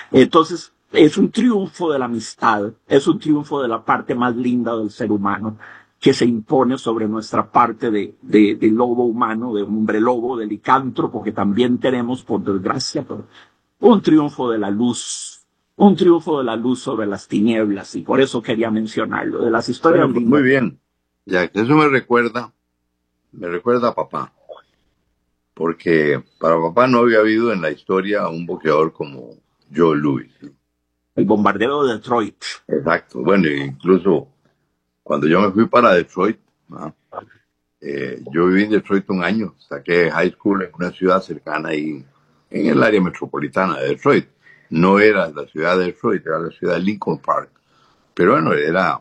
Entonces, es un triunfo de la amistad, es un triunfo de la parte más linda del ser humano que se impone sobre nuestra parte de lobo humano, de hombre lobo, de licántropo, que también tenemos, por desgracia, pero un triunfo de la luz, un triunfo de la luz sobre las tinieblas, y por eso quería mencionarlo, de las historias Bueno, pues lindas. muy bien. Ya, eso me recuerda a papá, porque para papá no había habido en la historia un boxeador como Joe Louis. El bombardero de Detroit. Exacto. Bueno, incluso cuando yo me fui para Detroit, ¿no? Yo viví en Detroit un año, saqué high school en una ciudad cercana ahí, en el área metropolitana de Detroit. No era la ciudad de Detroit, era la ciudad de Lincoln Park. Pero bueno, era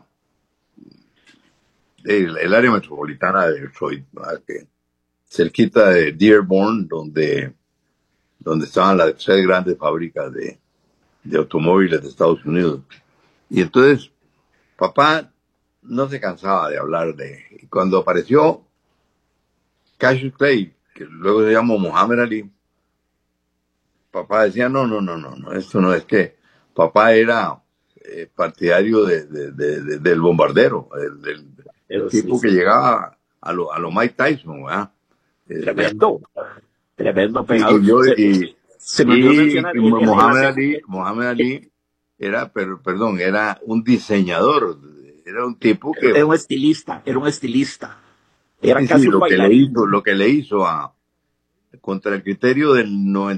el área metropolitana de Detroit, ¿verdad? Que cerquita de Dearborn, donde estaban las tres grandes fábricas de automóviles de Estados Unidos. Y entonces, papá no se cansaba de hablar y cuando apareció Cassius Clay, que luego se llamó Muhammad Ali, papá decía, no, esto no es que papá era partidario del bombardero, el Sí, tipo que sí. llegaba a lo Mike Tyson, ¿verdad? Tremendo, tremendo Y pegador. yo, Se me olvidó y mencionar Muhammad Ali era, perdón, era un diseñador, era un tipo que, era un estilista, era sí, sí, casi un bailarín. lo que le hizo contra el criterio del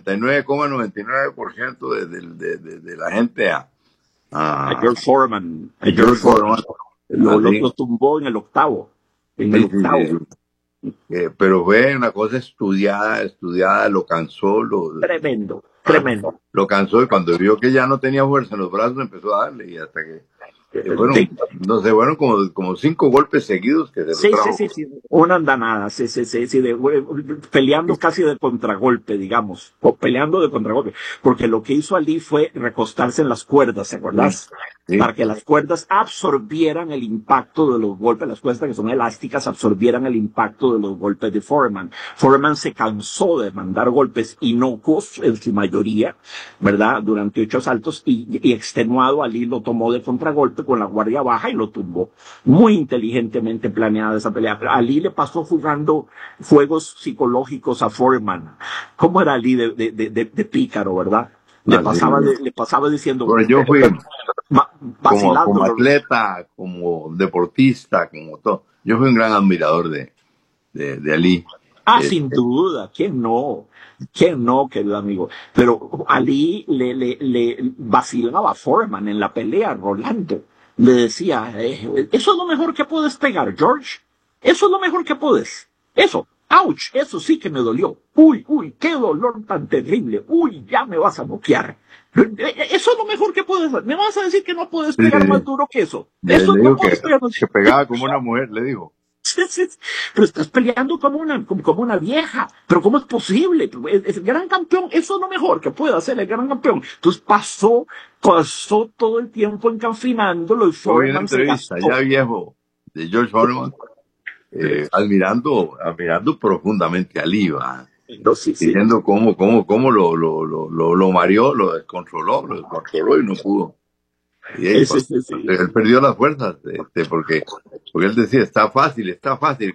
99,99% de la gente A a George Foreman, a George George Foreman. Foreman, Lo así, tumbó en el sí, sí, octavo. sí, sí. Pero fue una cosa estudiada, lo cansó, Tremendo, ah, tremendo. lo cansó y cuando vio que ya no tenía fuerza en los brazos empezó a darle y hasta que fueron, Sí, no sé, fueron como 5 golpes seguidos que se lo sí, sí, trajo. sí, sí. Una andanada, sí, sí, sí, sí, peleando casi de contragolpe, digamos, o peleando de contragolpe, porque lo que hizo Ali fue recostarse en las cuerdas, ¿te Sí, acordás? sí, Para que las cuerdas absorbieran el impacto de los golpes, las cuerdas que son elásticas absorbieran el impacto de los golpes de Foreman. Foreman se cansó de mandar golpes inocuos en su mayoría, ¿verdad? Durante 8 asaltos y extenuado Ali lo tomó de contragolpe con la guardia baja y lo tumbó. Muy inteligentemente planeada esa pelea. Ali le pasó jugando juegos psicológicos a Foreman. ¿Cómo era Ali de pícaro, verdad? así. Le pasaba diciendo, Bueno, yo fui como vacilándolo. atleta, como deportista, como todo. Yo fui un gran admirador de Ali. Ah, Eh, sin duda, ¿quién no? ¿Quién no, querido amigo? Pero Ali le vacilaba a Foreman en la pelea, Rolando. Le decía, eso es lo mejor que puedes pegar, George. Eso es lo mejor que puedes. Eso, ouch, eso sí que me dolió. Uy, uy, qué dolor tan terrible. Uy, ya me vas a noquear. Eso es lo mejor que puedes hacer. ¿Me vas a decir que no puedes sí, sí, pegar más sí. duro que eso? Le Eso no digo puedes pegar más. que pegaba como una mujer, le digo. Sí, sí, sí. Pero estás peleando como una vieja. Pero ¿cómo es posible? Es el gran campeón. Eso es lo mejor que puede hacer el gran campeón. Entonces pasó todo el tiempo encanfinándolo y Yo vi una Foreman se entrevista ya gastó. viejo de George Foreman, admirando profundamente a Ali, ¿va? No, sí, sí. Diciendo cómo lo mareó, lo descontroló y no pudo. Y Sí, sí, sí. él perdió las fuerzas, porque él decía, está fácil,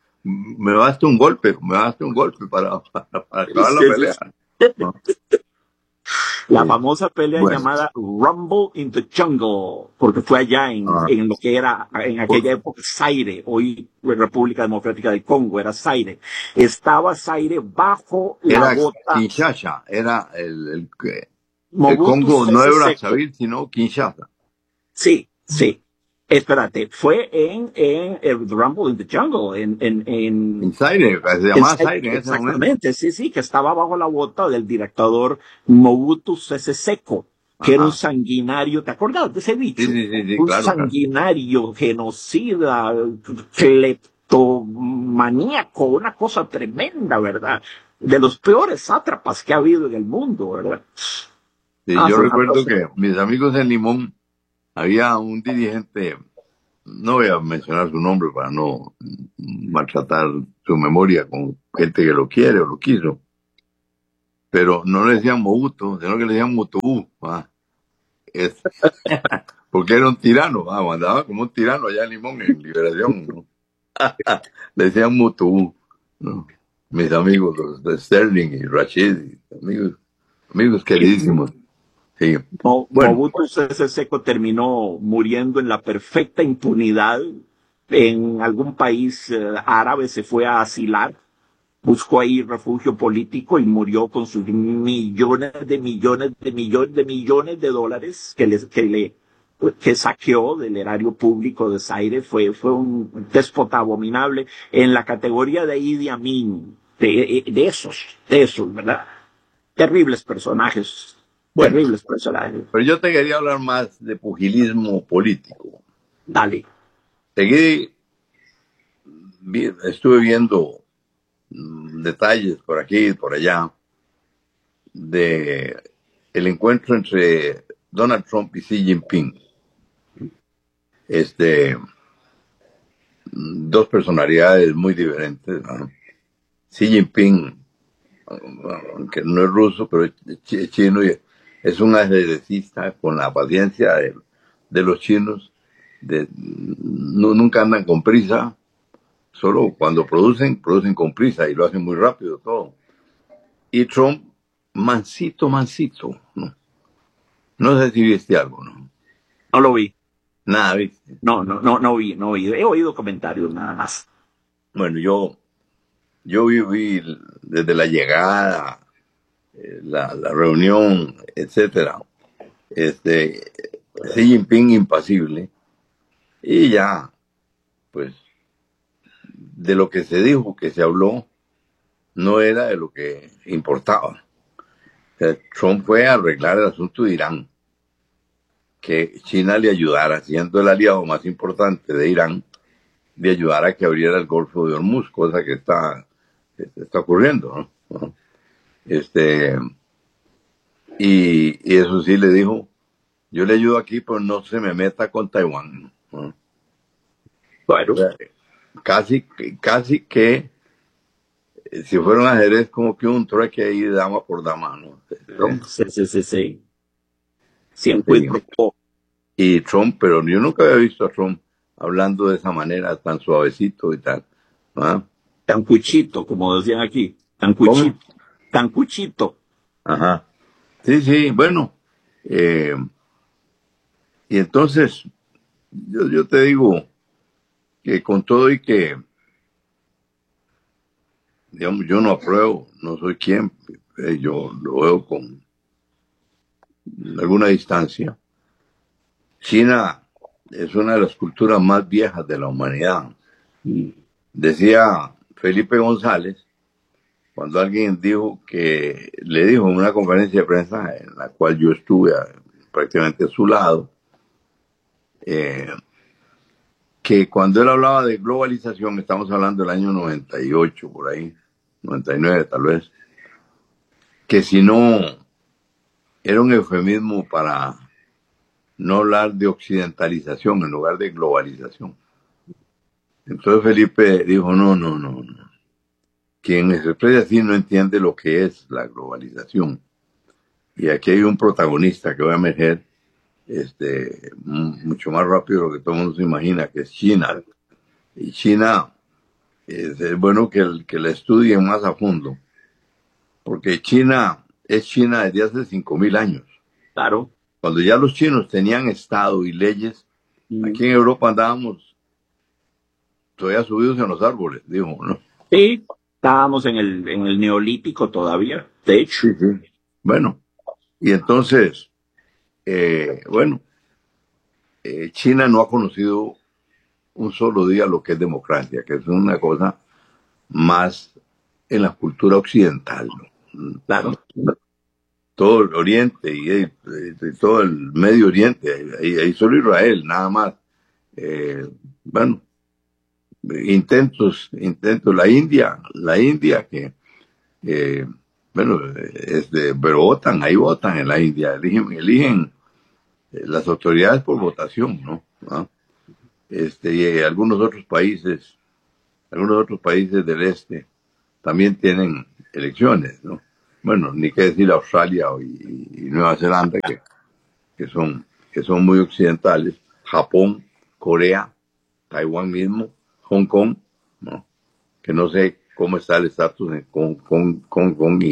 me basta un golpe para acabar la Sí, sí, pelea. sí. ¿No? La Eh, famosa pelea bueno, llamada Rumble in the Jungle, porque fue allá ah, en lo que era en aquella por- época Zaire, hoy República Democrática del Congo, era Zaire. Estaba Zaire bajo la era bota Kinshasa, era el Mobutu Congo, no Sese era Seko. Brazzaville, sino Kinshasa. Sí, sí. Espérate, fue en el Rumble in the Jungle, En Zaire, se en llamaba Zaire, Zaire en ese momento. exactamente, sí, sí, que estaba bajo la bota del dictador Mobutu Sese Seko, que era un Ajá. sanguinario, ¿te acuerdas de ese Sí, bicho? sí, sí, sí, Un claro, claro. sanguinario, genocida, cleptomaníaco, una cosa tremenda, ¿verdad? De los peores sátrapas que ha habido en el mundo, ¿verdad? Sí, Ah, yo fue una recuerdo cosa. que mis amigos en Limón, había un dirigente, no voy a mencionar su nombre para no maltratar su memoria con gente que lo quiere o lo quiso, pero no le decían Mobuto, sino que le decían Motubu, es, porque era un tirano, andaba como un tirano allá en Limón, en Liberación, ¿no? Le decían Motubu, ¿no? Mis amigos, los de Sterling y Rashid, amigos queridísimos. Sí. Bueno, Mobutu Sese Seko terminó muriendo en la perfecta impunidad en algún país árabe, se fue a asilar, buscó ahí refugio político y murió con sus millones de dólares que saqueó del erario público de Zaire. Fue un déspota abominable en la categoría de Idi Amin, de esos, ¿verdad? Terribles personajes, bueno, terribles personajes. pero yo te quería hablar más de pugilismo político. Dale. Estuve viendo detalles por aquí y por allá de el encuentro entre Donald Trump y Xi Jinping. Dos personalidades muy diferentes, ¿no? Xi Jinping, aunque no es ruso, pero es chino, y es un ajedrecista con la paciencia de los chinos. Nunca andan con prisa, solo cuando producen con prisa y lo hacen muy rápido todo. Y Trump, mansito, ¿no? No sé si viste algo, ¿no? No lo vi. Nada, ¿viste? No vi. He oído comentarios nada más. Bueno, yo vi desde la llegada, la reunión, etcétera. Xi Jinping impasible. Y ya, pues, de lo que se dijo, que se habló, no era de lo que importaba. O sea, Trump fue a arreglar el asunto de Irán, que China le ayudara, siendo el aliado más importante de Irán, de ayudar a que abriera el Golfo de Hormuz, cosa que está ocurriendo, ¿no? Y eso sí le dijo, yo le ayudo aquí, pero no se me meta con Taiwán, ¿no? Bueno. O sea, casi que si fuera un ajedrez, como que un trueque ahí dama por dama, ¿no? Sí. Siempre trucó. Y Trump, pero yo nunca había visto a Trump hablando de esa manera, tan suavecito y tal, ¿no? Tan cuchito, como decían aquí. Tan ¿Cómo? cuchito. Tan cuchito. Ajá. Sí, bueno. Y entonces, yo te digo que con todo y que, digamos, yo no apruebo, no soy quien, yo lo veo con alguna distancia. China es una de las culturas más viejas de la humanidad. Decía Felipe González, cuando alguien le dijo en una conferencia de prensa en la cual yo estuve prácticamente a su lado, que cuando él hablaba de globalización, estamos hablando del año 98, por ahí, 99 tal vez, que si no era un eufemismo para no hablar de occidentalización en lugar de globalización. Entonces Felipe dijo, no. Quien se expresa así no entiende lo que es la globalización. Y aquí hay un protagonista que va a emerger mucho más rápido de lo que todo el mundo se imagina, que es China. Y China es bueno que la estudien más a fondo, porque China es China desde hace 5.000 años. Claro. Cuando ya los chinos tenían estado y leyes, aquí en Europa andábamos todavía subidos en los árboles, dijo, ¿no? Sí, estábamos en el neolítico todavía, de hecho. Sí. Bueno, y entonces, China no ha conocido un solo día lo que es democracia, que es una cosa más en la cultura occidental, ¿no? Claro. Todo el Oriente y todo el Medio Oriente, ahí solo Israel, nada más. Bueno, intentos, la India que, bueno, pero ahí votan en la India, eligen las autoridades por votación, ¿no? ¿Ah? Y algunos otros países del este también tienen elecciones, ¿no? bueno, ni qué decir Australia y Nueva Zelanda, que son muy occidentales, Japón, Corea, Taiwán mismo, Hong Kong, ¿no? Que no sé cómo está el estatus en Hong Kong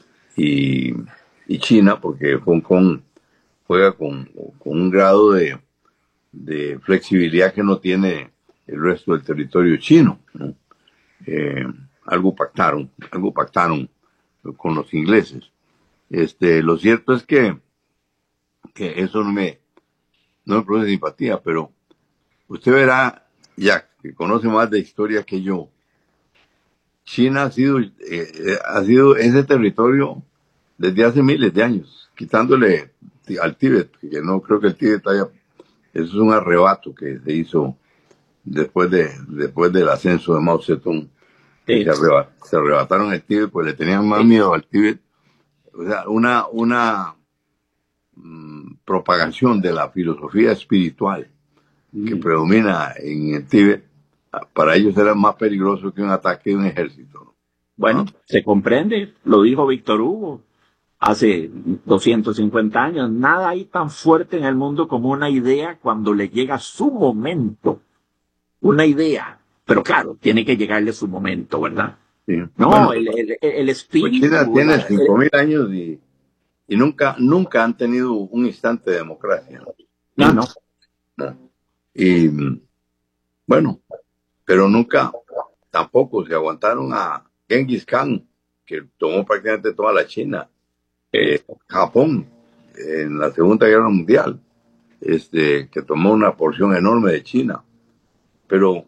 y China, porque Hong Kong juega con un grado de flexibilidad que no tiene el resto del territorio chino, ¿no? Eh, algo pactaron con los ingleses. Lo cierto es que eso no me produce simpatía, pero usted verá, ya que conoce más de historia que yo, China ha sido ese territorio desde hace miles de años, quitándole al Tíbet, que no creo que el Tíbet eso es un arrebato que se hizo después del ascenso de Mao Zedong, que Sí. se arrebataron el Tíbet, pues le tenían más miedo al Tíbet. O sea, una propagación de la filosofía espiritual que predomina en el Tíbet, para ellos era más peligroso que un ataque de un ejército. Bueno, ¿No? se comprende, lo dijo Víctor Hugo hace 250 años. Nada hay tan fuerte en el mundo como una idea cuando le llega su momento. Una idea. Pero claro, tiene que llegarle su momento, ¿verdad? Sí. No, Bueno, el pues China espíritu. tiene 5.000 años y nunca han tenido un instante de democracia. No, no. ¿No? Y bueno, pero nunca tampoco se aguantaron a Genghis Khan, que tomó prácticamente toda la China. Japón, en la Segunda Guerra Mundial, que tomó una porción enorme de China. Pero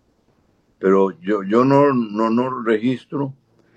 yo no registro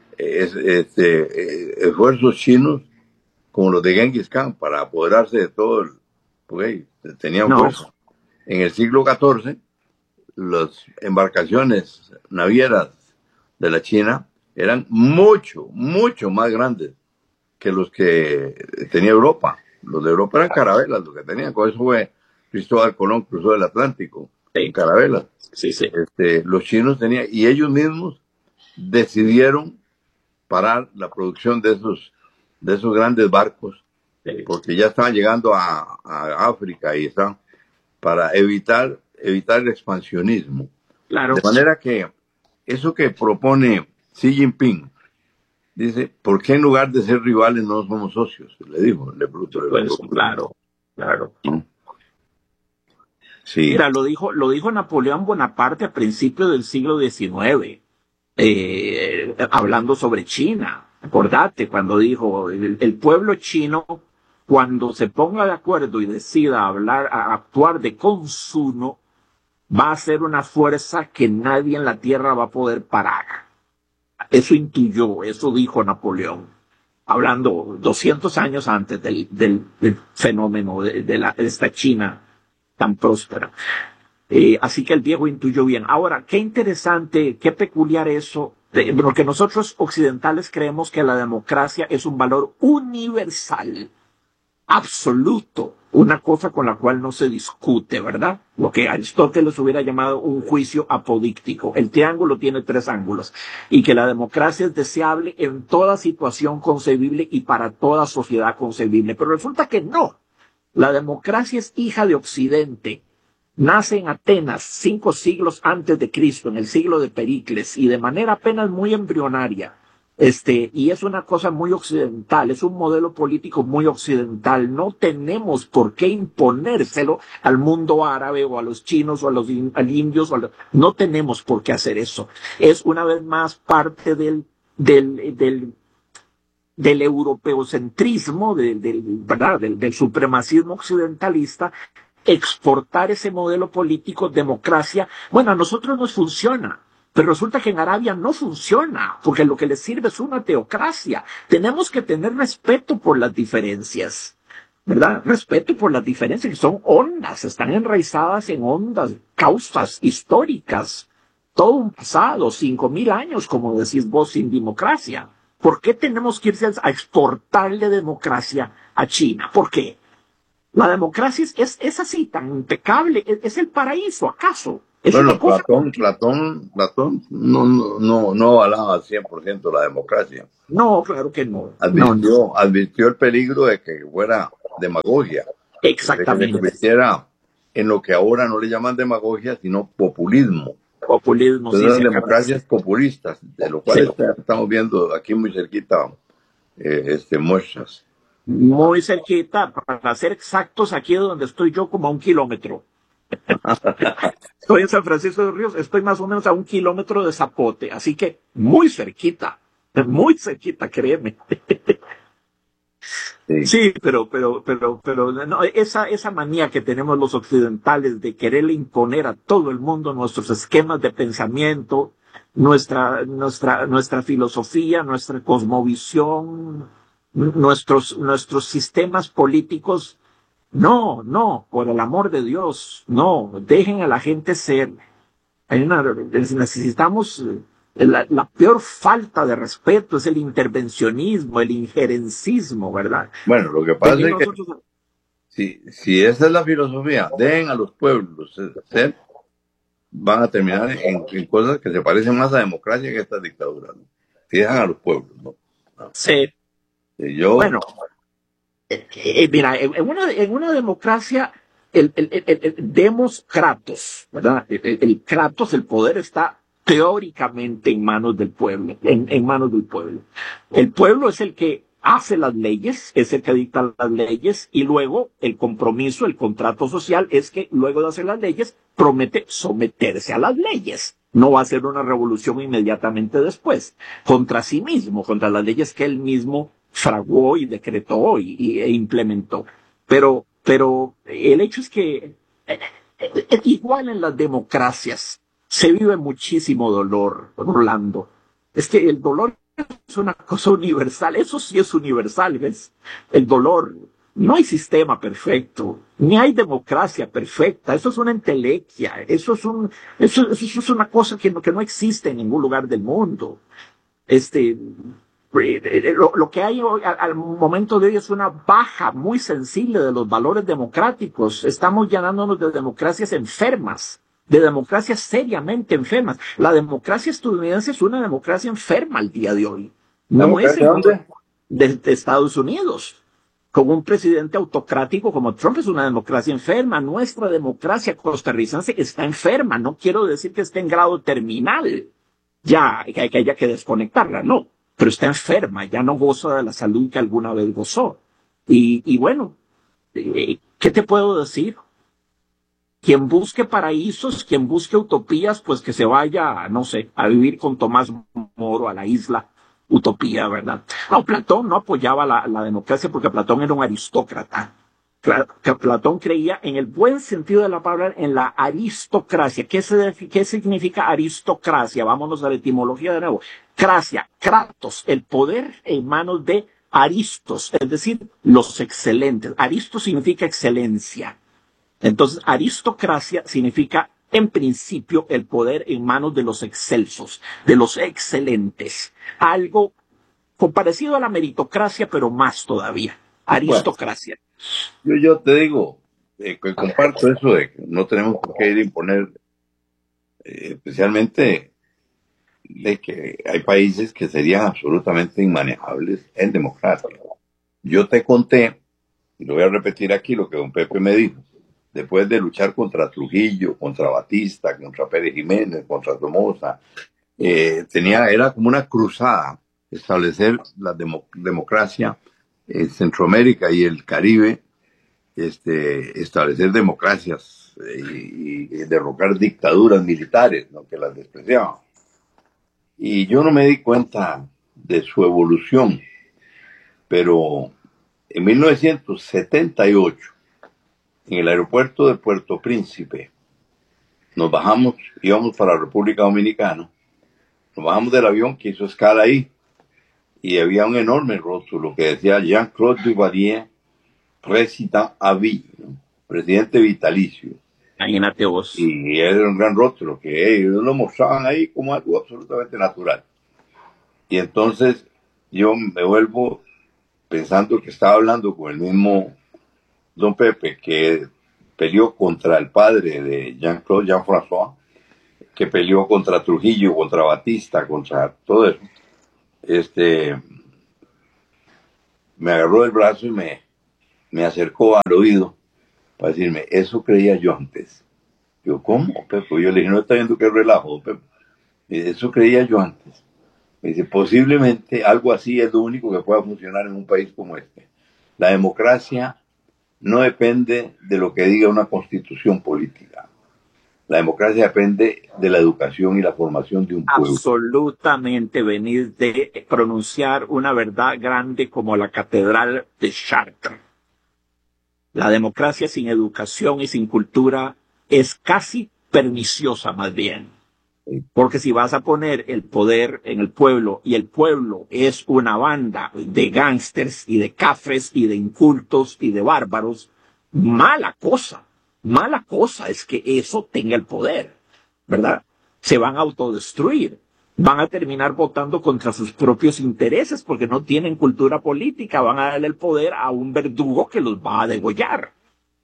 esfuerzos chinos como los de Genghis Khan para apoderarse de todo porque tenían No, fuerza. En el siglo XIV, las embarcaciones navieras de la China eran mucho más grandes que los que tenía Europa. Los de Europa eran carabelas, lo que tenían. Con eso fue Cristóbal Colón, cruzó el Atlántico en sí, carabelas. sí, sí. Los chinos tenían, y ellos mismos decidieron parar la producción de esos grandes barcos, Sí. porque ya estaban llegando a África y estaban para evitar el expansionismo. Claro. De manera que eso que propone Xi Jinping, dice, ¿por qué en lugar de ser rivales no somos socios? Le dijo, le Pues propuso. claro, claro. ¿No? Sí. Mira, lo dijo Napoleón Bonaparte a principios del siglo XIX, hablando sobre China. Acordate cuando dijo, el pueblo chino, cuando se ponga de acuerdo y decida actuar de consuno, va a ser una fuerza que nadie en la tierra va a poder parar. Eso intuyó, eso dijo Napoleón, hablando 200 años antes del fenómeno de esta China tan próspera. Así que el viejo intuyó bien. Ahora, qué interesante, qué peculiar eso, porque nosotros occidentales creemos que la democracia es un valor universal, absoluto, una cosa con la cual no se discute, ¿verdad? Lo que Aristóteles hubiera llamado un juicio apodíctico. El triángulo tiene tres ángulos y que la democracia es deseable en toda situación concebible y para toda sociedad concebible. Pero resulta que no. La democracia es hija de Occidente. Nace en Atenas 5 siglos antes de Cristo, en el siglo de Pericles, y de manera apenas muy embrionaria. Y es una cosa muy occidental, es un modelo político muy occidental. No tenemos por qué imponérselo al mundo árabe o a los chinos o al indios. No tenemos por qué hacer eso. Es una vez más parte del europeocentrismo, ¿verdad? Del supremacismo occidentalista, exportar ese modelo político, democracia. Bueno, a nosotros nos funciona, pero resulta que en Arabia no funciona, porque lo que les sirve es una teocracia. Tenemos que tener respeto por las diferencias, ¿verdad? Respeto por las diferencias, que son ondas, están enraizadas en ondas, causas históricas, todo un pasado, 5.000 años, como decís vos, sin democracia. ¿Por qué tenemos que irse a exportarle democracia a China? ¿Por qué? La democracia es así, tan impecable, es el paraíso, ¿acaso? Es una Bueno, cosa como que, Platón no avalaba al 100% la democracia. no, claro que no, no, no, Advirtió el peligro de que fuera demagogia, de que se exactamente, convirtiera en lo que ahora no le llaman demagogia, sino populismo. populismo, sí, Entonces, se las acaba, democracias populistas, de lo cual se- estamos viendo aquí muy cerquita muestras. muy cerquita, para ser exactos, aquí donde estoy yo, como a 1 kilómetro. Estoy en San Francisco de los Ríos, estoy más o menos a 1 kilómetro de Zapote, así que muy cerquita, créeme. Sí. Sí, pero, no, esa manía que tenemos los occidentales de quererle imponer a todo el mundo nuestros esquemas de pensamiento, nuestra filosofía, nuestra cosmovisión, nuestros sistemas políticos. No, no, por el amor de Dios, no, dejen a la gente ser. Necesitamos, la peor falta de respeto es el intervencionismo, el injerencismo, ¿verdad? Bueno, lo que pasa Venir es que nosotros, si esa es la filosofía, dejen a los pueblos ser, van a terminar en cosas que se parecen más a democracia que a estas dictaduras, ¿no? Si dejan a los pueblos, ¿no? No. sí, Y yo, bueno, mira, en una democracia, el demos kratos, ¿verdad? El kratos, el poder está teóricamente en manos del pueblo, en manos del pueblo. El pueblo es el que hace las leyes, es el que dicta las leyes, y luego el compromiso, el contrato social es que luego de hacer las leyes promete someterse a las leyes. No va a ser una revolución inmediatamente después, contra sí mismo, contra las leyes que él mismo fraguó y decretó e implementó. Pero el hecho es que igual en las democracias se vive muchísimo dolor, Rolando. Es que el dolor es una cosa universal, eso sí es universal, ¿ves? El dolor. No hay sistema perfecto, ni hay democracia perfecta, eso es una entelequia, eso es una cosa que no existe en ningún lugar del mundo. Este, lo que hay hoy, al momento de hoy es una baja muy sensible de los valores democráticos. Estamos llenándonos de democracias enfermas, de democracias seriamente enfermas. La democracia estadounidense es una democracia enferma al día de hoy. No es ¿democracia dónde? de Estados Unidos. Con un presidente autocrático como Trump es una democracia enferma. Nuestra democracia costarricense está enferma. No quiero decir que esté en grado terminal, ya que haya que desconectarla, no, pero está enferma, ya no goza de la salud que alguna vez gozó. Y bueno, ¿qué te puedo decir? Quien busque paraísos, quien busque utopías, pues que se vaya, no sé, a vivir con Tomás Moro a la isla Utopía, ¿verdad? No, Platón no apoyaba la democracia porque Platón era un aristócrata. Que Platón creía en el buen sentido de la palabra en la aristocracia. ¿Qué significa aristocracia? Vámonos a la etimología de nuevo. Cracia, kratos, el poder en manos de aristos, es decir, los excelentes. Aristo significa excelencia. Entonces, aristocracia significa, en principio, el poder en manos de los excelsos, de los excelentes. Algo parecido a la meritocracia, pero más todavía. Bueno, Aristocracia. yo te digo, que comparto eso de que no tenemos por qué ir a imponer, especialmente de que hay países que serían absolutamente inmanejables en democracia. Yo te conté, y lo voy a repetir aquí, lo que don Pepe me dijo. Después de luchar contra Trujillo, contra Batista, contra Pérez Jiménez, contra Somoza, era como una cruzada establecer la democracia en Centroamérica y el Caribe, establecer democracias y derrocar dictaduras militares, ¿no?, que las despreciaban. Y yo no me di cuenta de su evolución, pero en 1978, en el aeropuerto de Puerto Príncipe, nos bajamos, íbamos para la República Dominicana, nos bajamos del avión que hizo escala ahí, y había un enorme rótulo que decía Jean-Claude Duvalier, président à vie, ¿no?, presidente vitalicio. Imagínate vos. Y era un gran rótulo que ellos lo mostraban ahí como algo absolutamente natural. Y entonces yo me vuelvo pensando que estaba hablando con el mismo don Pepe que peleó contra el padre de Jean-Claude, Jean-François, que peleó contra Trujillo, contra Batista, contra todo eso, me agarró el brazo y me acercó al oído para decirme, eso creía yo antes. Yo, ¿cómo, Pepo? Yo le dije, no está viendo qué relajo, Pepo. Y eso creía yo antes. Me dice, posiblemente algo así es lo único que pueda funcionar en un país como este. La democracia no depende de lo que diga una constitución política. La democracia depende de la educación y la formación de un pueblo. Absolutamente, venir de pronunciar una verdad grande como la catedral de Chartres. La democracia sin educación y sin cultura es casi perniciosa, más bien. Porque si vas a poner el poder en el pueblo y el pueblo es una banda de gángsters y de cafres y de incultos y de bárbaros, mala cosa es que eso tenga el poder, ¿verdad? Se van a autodestruir, van a terminar votando contra sus propios intereses porque no tienen cultura política, van a darle el poder a un verdugo que los va a degollar.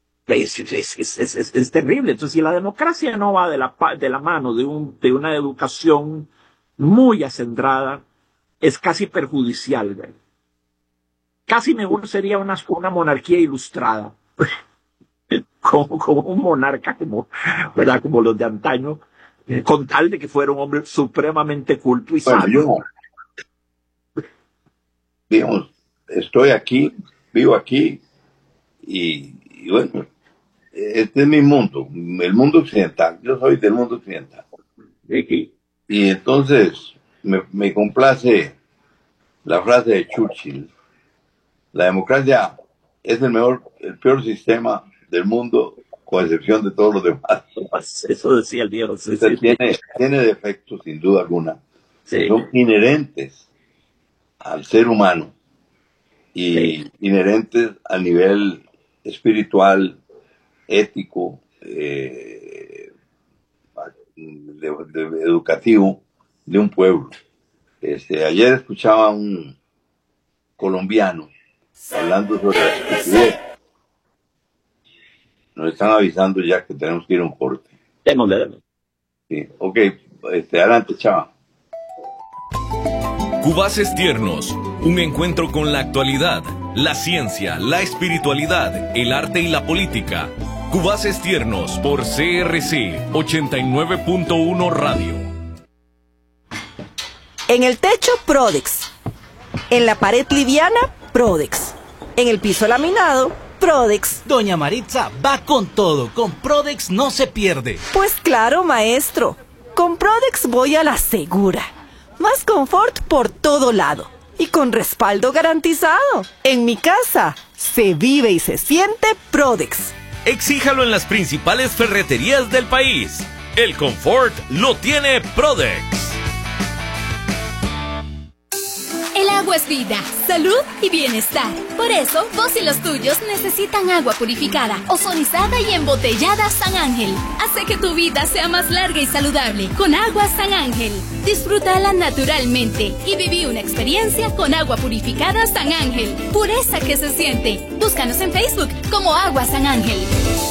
Es terrible. Entonces, si la democracia no va de la mano de una educación muy acendrada, es casi perjudicial, ¿verdad? Casi mejor sería una monarquía ilustrada, como un monarca, ¿verdad? Como los de antaño, con tal de que fuera un hombre supremamente culto y sabio. Bueno, yo, digamos, estoy aquí, vivo aquí, y bueno, este es mi mundo, el mundo occidental. Yo soy del mundo occidental. Y entonces me complace la frase de Churchill. La democracia es el peor sistema del mundo, con excepción de todos los demás. Eso decía el viejo. Sí. Tiene defectos, sin duda alguna, Sí. que son inherentes al ser humano y inherentes al nivel espiritual, ético, educativo de un pueblo. Ayer escuchaba a un colombiano hablando sobre la estupidez. Nos están avisando ya que tenemos que ir a un corte. Démosle. Sí, ok, adelante, chava. Cubaces Tiernos, un encuentro con la actualidad, la ciencia, la espiritualidad, el arte y la política. Cubaces Tiernos por CRC 89.1 Radio. En el techo, Prodex. En la pared liviana, Prodex. En el piso laminado, Prodex. Doña Maritza va con todo. Con Prodex no se pierde. Pues claro, maestro. Con Prodex voy a la segura. Más confort por todo lado. Y con respaldo garantizado. En mi casa, se vive y se siente Prodex. Exíjalo en las principales ferreterías del país. El confort lo tiene Prodex. El agua es vida, salud y bienestar. Por eso, vos y los tuyos necesitan agua purificada, ozonizada y embotellada San Ángel. Hace que tu vida sea más larga y saludable con agua San Ángel. Disfrútala naturalmente y viví una experiencia con agua purificada San Ángel. Pureza que se siente. Búscanos en Facebook como Agua San Ángel.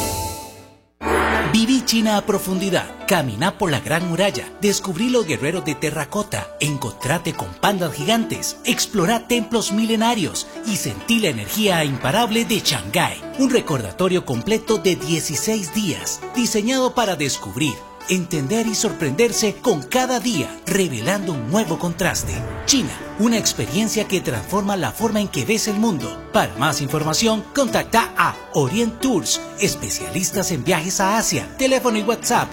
Viví China a profundidad, caminá por la Gran Muralla, descubrí los guerreros de terracota, encontrate con pandas gigantes, explorá templos milenarios y sentí la energía imparable de Shanghái. Un recordatorio completo de 16 días, diseñado para descubrir, entender y sorprenderse con cada día, revelando un nuevo contraste. China, una experiencia que transforma la forma en que ves el mundo. Para más información, contacta a Orient Tours, especialistas en viajes a Asia. Teléfono y WhatsApp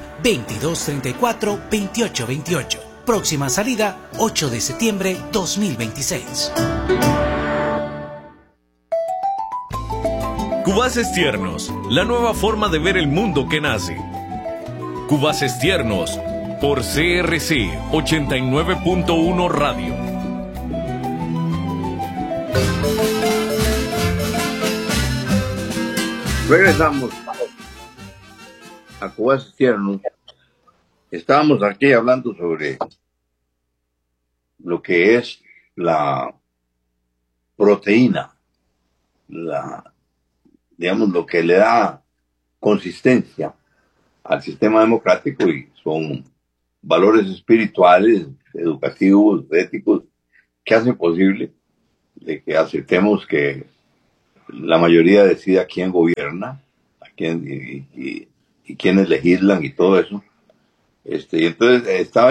2234-2828. Próxima salida, 8 de septiembre 2026. Cubaces Tiernos, la nueva forma de ver el mundo que nace. Cubaces Tiernos por CRC 89.1 Radio. Regresamos a Cubaces Tiernos. Estábamos aquí hablando sobre lo que es la proteína, digamos, lo que le da consistencia al sistema democrático, y son valores espirituales, educativos, éticos, que hacen posible de que aceptemos que la mayoría decida quién gobierna, a quién y quiénes legislan y todo eso. Y entonces estaba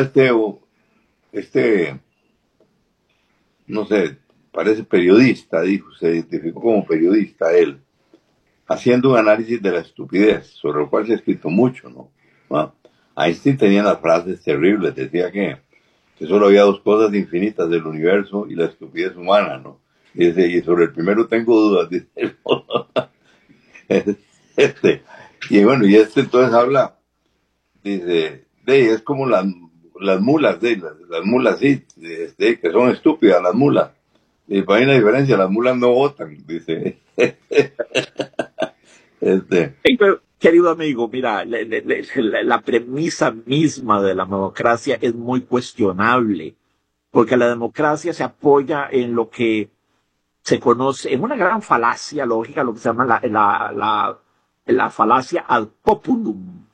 no sé, parece periodista, dijo, se identificó como periodista él, haciendo un análisis de la estupidez, sobre lo cual se ha escrito mucho, ¿no? ¿Ah? Einstein tenía las frases terribles, decía que solo había dos cosas infinitas del universo y la estupidez humana, ¿no? Dice, y sobre el primero tengo dudas, dice. Y bueno, entonces habla, dice, es como las mulas, las mulas sí, que son estúpidas las mulas. Y para mí la diferencia, las mulas no votan, dice. Pero, querido amigo, mira, la premisa misma de la democracia es muy cuestionable, porque la democracia se apoya en lo que se conoce, en una gran falacia lógica, lo que se llama la falacia ad populum,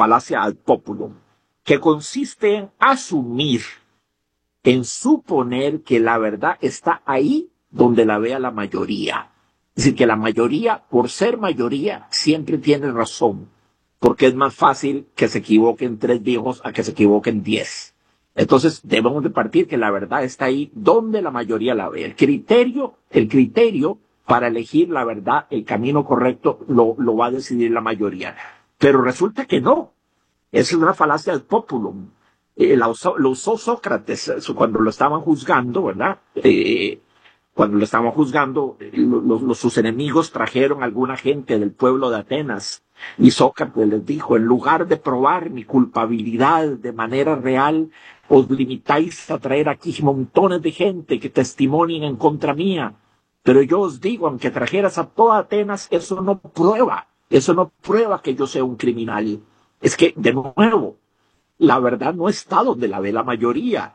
que consiste en asumir, en suponer que la verdad está ahí donde la vea la mayoría. Es decir, que la mayoría, por ser mayoría, siempre tiene razón, porque es más fácil que se equivoquen 3 viejos a que se equivoquen 10. Entonces, debemos de partir que la verdad está ahí donde la mayoría la ve. El criterio para elegir la verdad, el camino correcto, lo va a decidir la mayoría. Pero resulta que no. Esa es una falacia del populum. Lo usó Sócrates cuando lo estaban juzgando, ¿verdad? Cuando lo estaban juzgando, sus enemigos trajeron a alguna gente del pueblo de Atenas y Sócrates les dijo, en lugar de probar mi culpabilidad de manera real, os limitáis a traer aquí montones de gente que testimonien en contra mía. Pero yo os digo, aunque trajeras a toda Atenas, eso no prueba que yo sea un criminal. Es que, de nuevo, la verdad no está donde la ve la mayoría.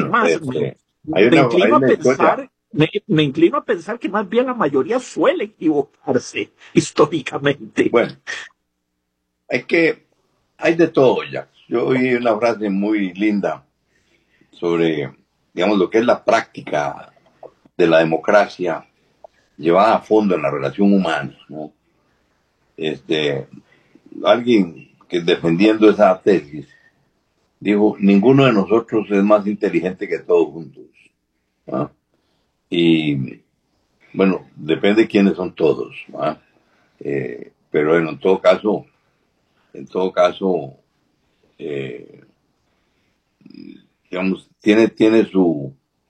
Me inclino a pensar que más bien la mayoría suele equivocarse históricamente. Bueno, hay de todo ya. Yo oí una frase muy linda sobre, digamos, lo que es la práctica de la democracia llevada a fondo en la relación humana, ¿no? Alguien que defendiendo esa tesis dijo, ninguno de nosotros es más inteligente que todos juntos, ¿no? Y bueno, depende de quiénes son todos, ¿no? Pero bueno, en todo caso, digamos, tiene su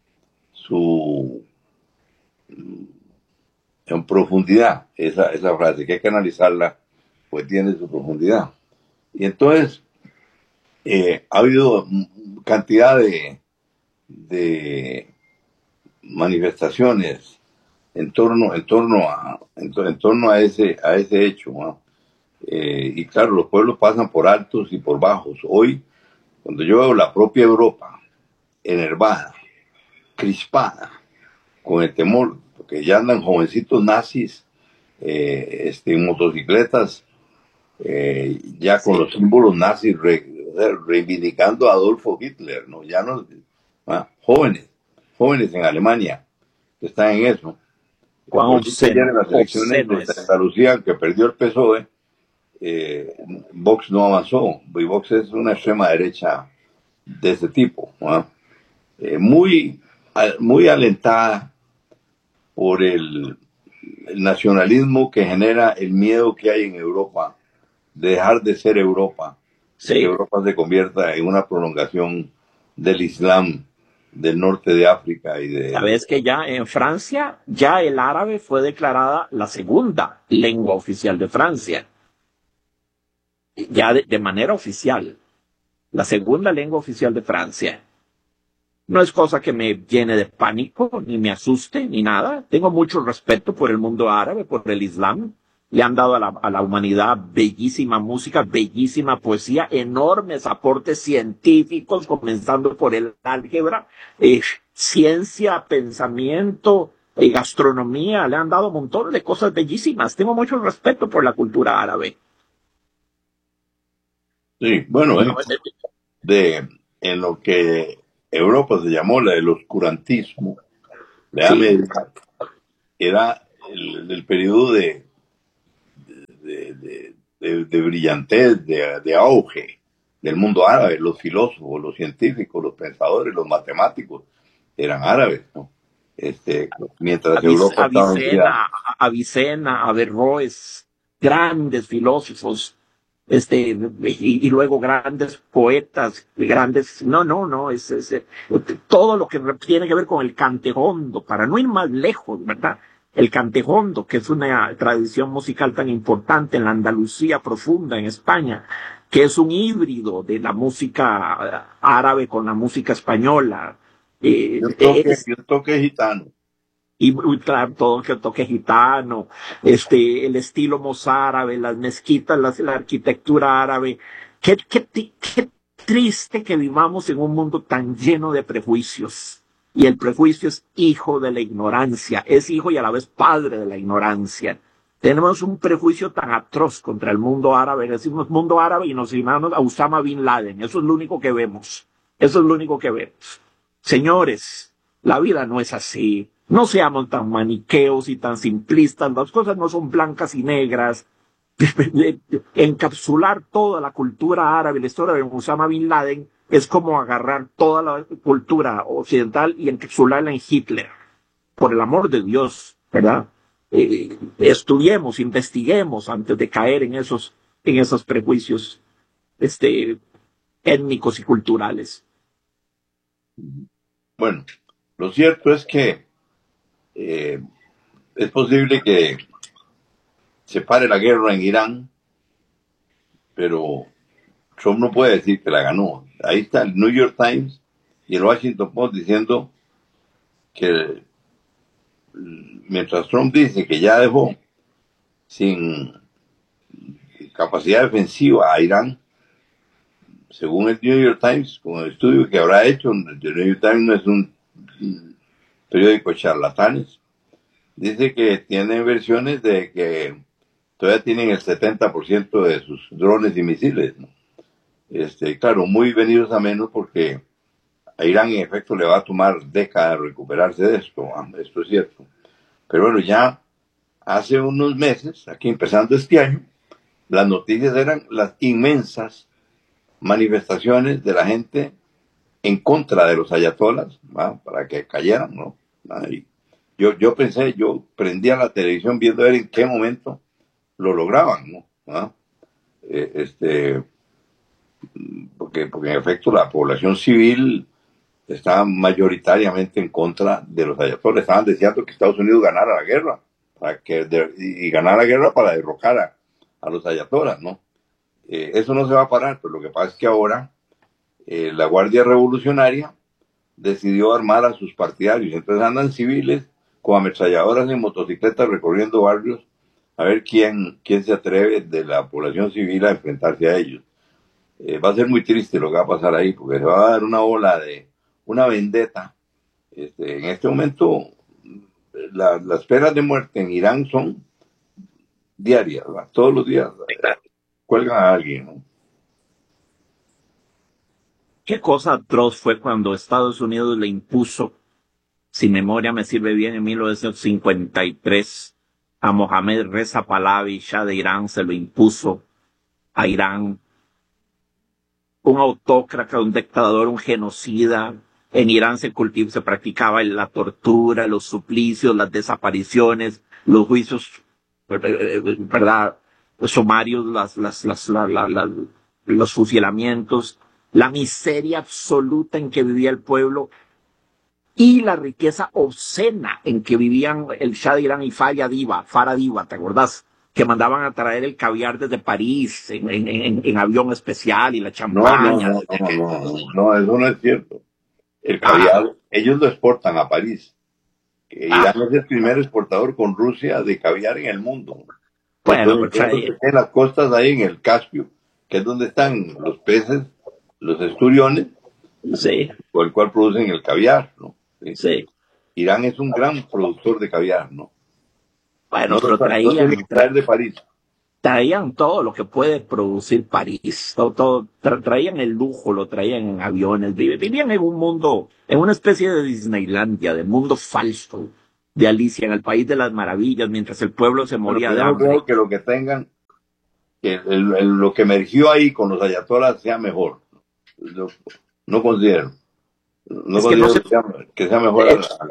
en profundidad esa frase, que hay que analizarla, pues tiene su profundidad. Y entonces ha habido cantidad de manifestaciones en torno a ese hecho, ¿no? Y claro, los pueblos pasan por altos y por bajos. Hoy, cuando yo veo la propia Europa enervada, crispada, con el temor, porque ya andan jovencitos nazis en motocicletas, ya con los símbolos nazis reivindicando a Adolfo Hitler, ¿no? Ya no, jóvenes en Alemania están en eso. Ayer en las elecciones de Santa Lucía, que perdió el PSOE, Vox no avanzó, y Vox es una extrema derecha de ese tipo, ¿no? Muy alentada por el nacionalismo que genera el miedo que hay en Europa de dejar de ser Europa, sí, que Europa se convierta en una prolongación del Islam del norte de África y de... Sabes que ya en Francia, ya el árabe fue declarada la segunda lengua oficial de Francia. Ya de manera oficial. La segunda lengua oficial de Francia. No es cosa que me llene de pánico, ni me asuste, ni nada. Tengo mucho respeto por el mundo árabe, por el Islam. Le han dado a la humanidad bellísima música, bellísima poesía, enormes aportes científicos, comenzando por el álgebra, ciencia, pensamiento, gastronomía. Le han dado montones de cosas bellísimas. Tengo mucho respeto por la cultura árabe. Sí, bueno, en lo que Europa se llamó el oscurantismo, de Sí. América, era el periodo de brillantez, de auge del mundo árabe. Los filósofos, los científicos, los pensadores, los matemáticos eran árabes, ¿no? Mientras Europa estaba unida. Avicena, Averroes, grandes filósofos, y luego grandes poetas, todo lo que tiene que ver con el cantejondo, para no ir más lejos, ¿verdad? El cantejondo, que es una tradición musical tan importante en la Andalucía profunda, en España, que es un híbrido de la música árabe con la música española. Y un toque gitano. Y claro, todo que toque gitano, el estilo mozárabe, las mezquitas, la arquitectura árabe. Qué triste que vivamos en un mundo tan lleno de prejuicios. Y el prejuicio es hijo de la ignorancia, es hijo y a la vez padre de la ignorancia. Tenemos un prejuicio tan atroz contra el mundo árabe, decimos mundo árabe y nos imaginamos a Osama Bin Laden. Eso es lo único que vemos. Eso es lo único que vemos. Señores, la vida no es así. No seamos tan maniqueos y tan simplistas. Las cosas no son blancas y negras. Encapsular toda la cultura árabe, la historia de Osama Bin Laden, es como agarrar toda la cultura occidental y encapsularla en Hitler. Por el amor de Dios, ¿verdad? Estudiemos, investiguemos antes de caer en esos prejuicios étnicos y culturales. Bueno, lo cierto es que es posible que se pare la guerra en Irán, pero Trump no puede decir que la ganó. Ahí está el New York Times y el Washington Post diciendo que mientras Trump dice que ya dejó sin capacidad defensiva a Irán, según el New York Times, con el estudio que habrá hecho, el New York Times no es un periódico de charlatanes, dice que tiene versiones de que todavía tienen el 70% de sus drones y misiles, ¿no? Claro, muy venidos a menos porque a Irán en efecto le va a tomar décadas recuperarse de esto, esto es cierto. Pero bueno, ya hace unos meses, aquí empezando este año, las noticias eran las inmensas manifestaciones de la gente en contra de los ayatolas, ¿va? Para que cayeran, ¿no? Y yo pensé, yo prendía la televisión viendo a ver en qué momento lo lograban, ¿no? ¿Ah? Porque en efecto la población civil estaba mayoritariamente en contra de los ayatolas. Estaban deseando que Estados Unidos ganara la guerra, y ganara la guerra para derrocar a los ayatolas, ¿no? Eso no se va a parar, pero lo que pasa es que ahora la Guardia Revolucionaria decidió armar a sus partidarios. Entonces andan civiles con ametralladoras en motocicletas recorriendo barrios a ver quién se atreve de la población civil a enfrentarse a ellos. Va a ser muy triste lo que va a pasar ahí, porque se va a dar una ola de una vendetta. En este momento las penas de muerte en Irán son diarias, ¿verdad? Todos los días cuelgan a alguien, ¿no? Qué cosa atroz fue cuando Estados Unidos le impuso, si memoria me sirve bien, en 1953, a Mohammad Reza Pahlavi, Shah de Irán, se lo impuso a Irán. Un autócrata, un dictador, un genocida. En Irán se practicaba la tortura, los suplicios, las desapariciones, los juicios, ¿verdad? Los sumarios, los fusilamientos, la miseria absoluta en que vivía el pueblo y la riqueza obscena en que vivían el Shah de Irán y Farah Diva, ¿te acordás? Que mandaban a traer el caviar desde París en avión especial y la champaña. No, eso no es cierto. El caviar, ellos lo exportan a París. Irán es el primer exportador con Rusia de caviar en el mundo. Bueno, en las costas ahí en el Caspio, que es donde están los peces, los esturiones, sí, por el cual producen el caviar, ¿no? Sí. Irán es un gran productor de caviar, ¿no? Bueno, pero traer de París. traían todo lo que puede producir París, traían el lujo, lo traían en aviones, vivían en un mundo, en una especie de Disneylandia, de mundo falso, de Alicia en el País de las Maravillas, mientras el pueblo se moría de yo hambre. creo que lo que tengan, que lo que emergió ahí con los ayatolas sea mejor. No considero. No considero que sea mejor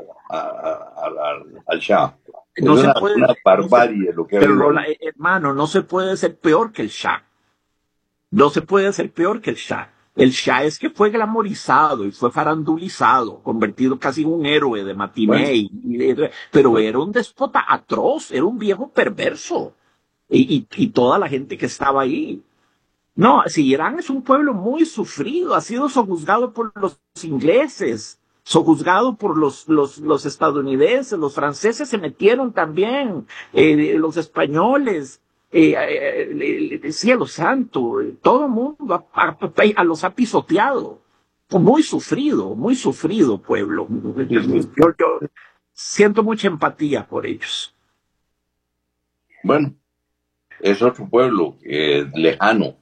al Shah. No se puede, una barbarie lo que pero hermano, no se puede ser peor que el Shah. No se puede ser peor que el Shah. El Shah es que fue glamorizado y fue farandulizado, convertido casi en un héroe de matinee, pero era un déspota atroz, era un viejo perverso. Y toda la gente que estaba ahí. No, si Irán es un pueblo muy sufrido, ha sido sojuzgado por los ingleses, sojuzgado por los estadounidenses, los franceses se metieron también, los españoles, cielo santo, todo el mundo los ha pisoteado. Muy sufrido pueblo. Yo siento mucha empatía por ellos. Bueno, es otro pueblo lejano.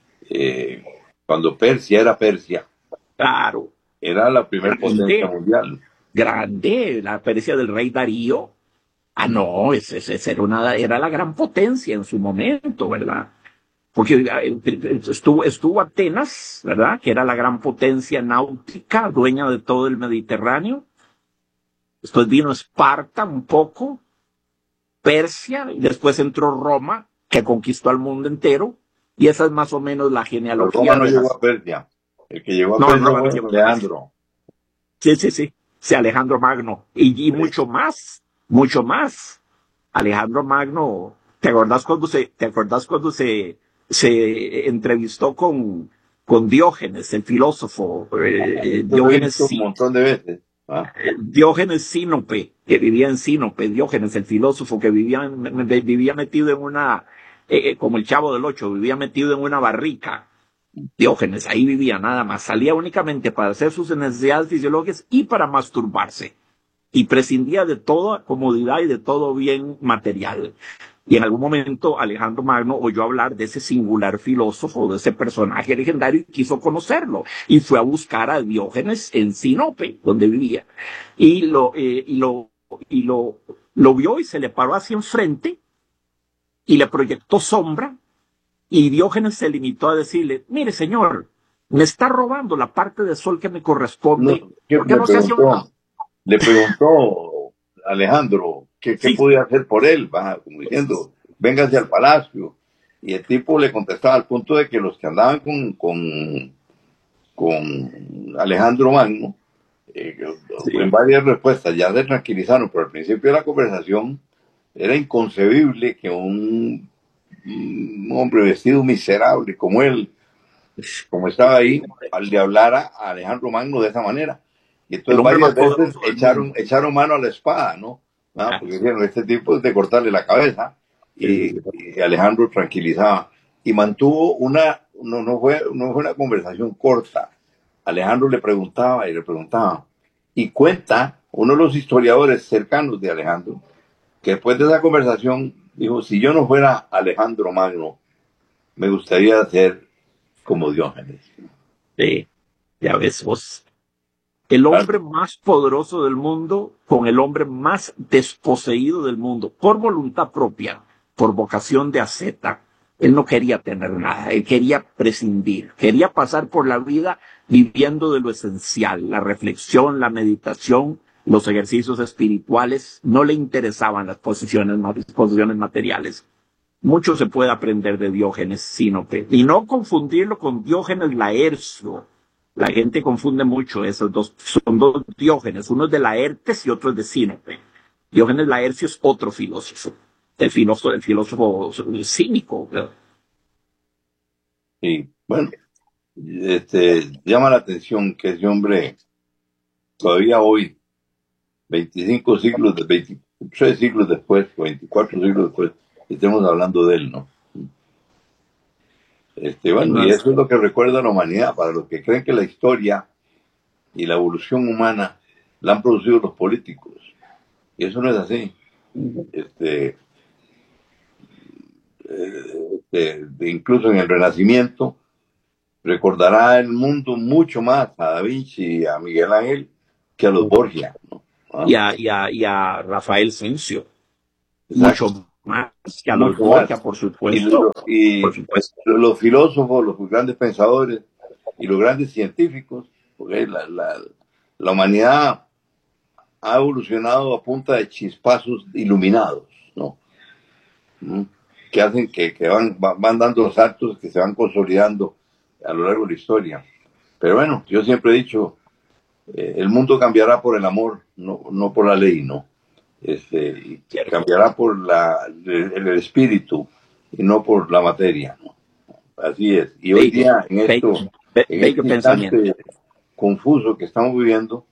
Cuando Persia era Persia. Claro. Era la primera potencia mundial. Grande, la Persia del rey Darío. Ah, no, era la gran potencia en su momento, ¿verdad? Porque estuvo Atenas, ¿verdad? Que era la gran potencia náutica, dueña de todo el Mediterráneo. Después vino Esparta un poco, Persia, y después entró Roma, que conquistó al mundo entero. Y esa es más o menos la genealogía. Roma no llegó a Persia. El que llegó a Persia fue Alejandro. Sí, Alejandro Magno. Y mucho más. Alejandro Magno, ¿te acordás cuando se entrevistó con Diógenes, el filósofo? Diógenes, un montón de veces. Diógenes Sinope, que vivía en Sinope, Diógenes, el filósofo que vivía metido en una, como el Chavo del Ocho, vivía metido en una barrica. Diógenes, ahí vivía nada más, salía únicamente para hacer sus necesidades fisiológicas y para masturbarse. Y prescindía de toda comodidad y de todo bien material. Y en algún momento Alejandro Magno oyó hablar de ese singular filósofo, de ese personaje legendario, y quiso conocerlo. Y fue a buscar a Diógenes en Sinope, donde vivía. Y lo vio y se le paró así enfrente y le proyectó sombra. Y Diógenes se limitó a decirle: mire, señor, me está robando la parte del sol que me corresponde. ¿Por qué no se hace un... Le preguntó Alejandro qué podía hacer por él, como diciendo, véngase al palacio. Y el tipo le contestaba al punto de que los que andaban con Alejandro Magno, en varias respuestas ya se tranquilizaron, pero al principio de la conversación era inconcebible que un hombre vestido miserable como él, como estaba ahí, le hablara a Alejandro Magno de esa manera. Y entonces varias veces echaron mano a la espada, ¿no? Porque dijeron, este tipo es de cortarle la cabeza. Y Alejandro tranquilizaba. Y mantuvo no fue una conversación corta. Alejandro le preguntaba. Y cuenta uno de los historiadores cercanos de Alejandro, que después de esa conversación dijo: si yo no fuera Alejandro Magno, me gustaría ser como Diógenes. Sí, ya ves vos. El hombre más poderoso del mundo con el hombre más desposeído del mundo, por voluntad propia, por vocación de asceta. Él no quería tener nada, él quería prescindir, quería pasar por la vida viviendo de lo esencial, la reflexión, la meditación, los ejercicios espirituales. No le interesaban las posiciones materiales. Mucho se puede aprender de Diógenes Sinope, y no confundirlo con Diógenes Laercio. La gente confunde mucho esos dos, son dos Diógenes, uno es de Laertes y otro es de Sinope. Diógenes Laercio es otro filósofo, el filósofo cínico. Y bueno, llama la atención que ese hombre todavía hoy, 23 siglos después, o 24 siglos después, estemos hablando de él, ¿no? Bueno, y eso es lo que recuerda a la humanidad, para los que creen que la historia y la evolución humana la han producido los políticos. Y eso no es así. incluso en el Renacimiento, recordará el mundo mucho más a Da Vinci y a Miguel Ángel que a los Borgia, ¿no? Y a Rafael Cencio. Mucho más que a los Borgia, por supuesto. Por supuesto. Los filósofos, los grandes pensadores y los grandes científicos, porque la humanidad ha evolucionado a punta de chispazos iluminados, ¿no? Que hacen que van dando los saltos que se van consolidando a lo largo de la historia. Pero bueno, yo siempre he dicho, el mundo cambiará por el amor, no por la ley, ¿no? Cambiará por el espíritu y no por la materia, ¿no? Así es. Y hoy día, en este instante confuso que estamos viviendo,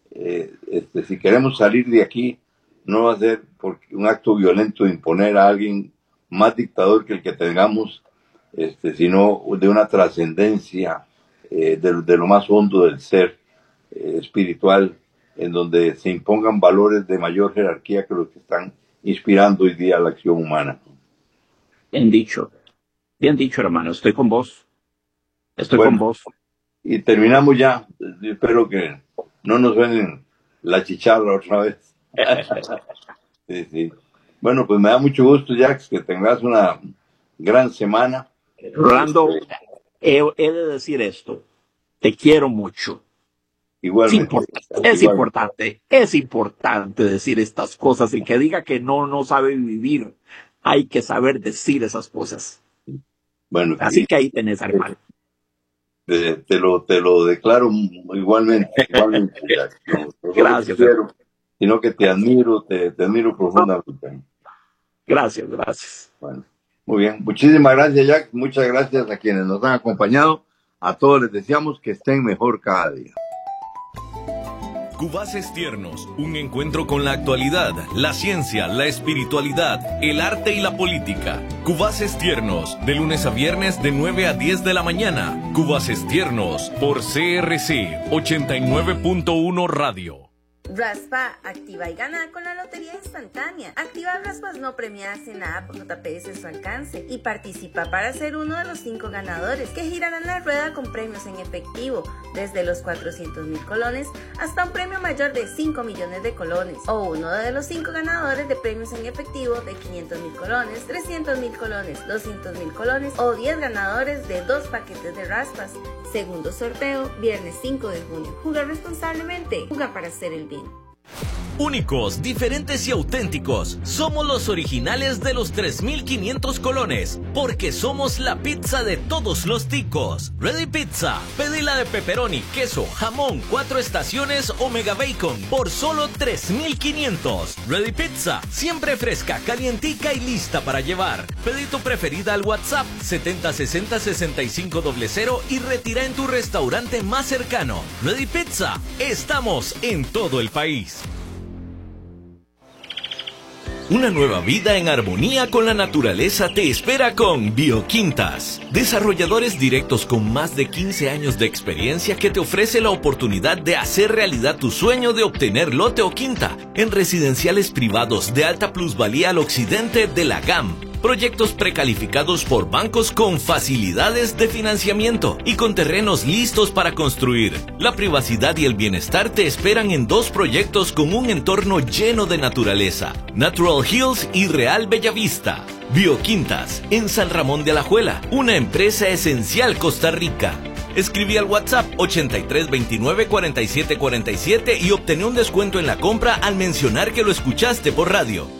si queremos salir de aquí, no va a ser por un acto violento de imponer a alguien más dictador que el que tengamos, sino de una trascendencia de lo más hondo del ser espiritual, en donde se impongan valores de mayor jerarquía que los que están inspirando hoy día la acción humana. Bien dicho, hermano, estoy con vos. Con vos. Y terminamos ya. Yo espero que no nos suenen la chicharra otra vez. Sí. Bueno, pues me da mucho gusto, Jax, que tengas una gran semana. Rolando, he de decir esto. Te quiero mucho. Igualmente. Es importante decir estas cosas. El que diga que no sabe vivir, hay que saber decir esas cosas. Bueno, así que ahí tenés, hermano. Te lo declaro igualmente. Jack. No gracias. Quiero, sino que te admiro profundamente. Gracias. Bueno, muy bien. Muchísimas gracias, Jack. Muchas gracias a quienes nos han acompañado. A todos les deseamos que estén mejor cada día. Cubaces Tiernos, un encuentro con la actualidad, la ciencia, la espiritualidad, el arte y la política. Cubaces Tiernos, de lunes a viernes de 9 a 10 de la mañana. Cubaces Tiernos, por CRC 89.1 Radio. Raspa, activa y gana con la lotería instantánea. Activa raspas no premiadas en la app JPS a su alcance y participa para ser uno de los 5 ganadores que girarán la rueda con premios en efectivo, desde los 400,000 colones hasta un premio mayor de 5 millones de colones, o uno de los 5 ganadores de premios en efectivo de 500,000 colones, 300,000 colones, 200,000 colones o 10 ganadores de 2 paquetes de raspas. Segundo sorteo, viernes 5 de junio. Juega responsablemente. Juega para hacer el bien. Únicos, diferentes y auténticos. Somos los originales de los 3,500 colones, porque somos la pizza de todos los ticos. Ready Pizza. Pedila de pepperoni, queso, jamón, 4 estaciones o mega bacon por solo 3,500. Ready Pizza. Siempre fresca, calientica y lista para llevar. Pedí tu preferida al WhatsApp 7060-6500 y retira en tu restaurante más cercano. Ready Pizza. Estamos en todo el país. Una nueva vida en armonía con la naturaleza te espera con Bioquintas. Desarrolladores directos con más de 15 años de experiencia que te ofrece la oportunidad de hacer realidad tu sueño de obtener lote o quinta en residenciales privados de alta plusvalía al occidente de la GAM. Proyectos precalificados por bancos con facilidades de financiamiento y con terrenos listos para construir. La privacidad y el bienestar te esperan en 2 proyectos con un entorno lleno de naturaleza: Natural Hills y Real Bellavista. Bioquintas, en San Ramón de Alajuela, una empresa esencial Costa Rica. Escribí al WhatsApp 8329-4747 y obtené un descuento en la compra al mencionar que lo escuchaste por radio.